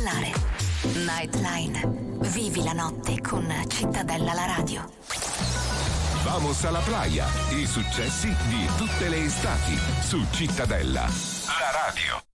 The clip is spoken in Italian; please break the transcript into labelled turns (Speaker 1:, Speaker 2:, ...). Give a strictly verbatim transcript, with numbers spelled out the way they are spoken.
Speaker 1: ballare. Nightline. Vivi la notte con Cittadella la radio.
Speaker 2: Vamos alla playa. I successi di tutte le estati su Cittadella la radio.